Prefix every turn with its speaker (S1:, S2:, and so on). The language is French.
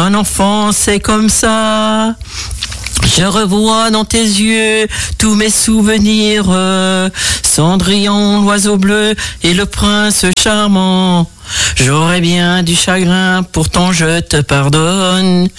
S1: Un enfant, c'est comme ça. Je revois dans tes yeux tous mes souvenirs. Cendrillon, l'oiseau bleu et le prince charmant. J'aurais bien du chagrin, pourtant je te pardonne.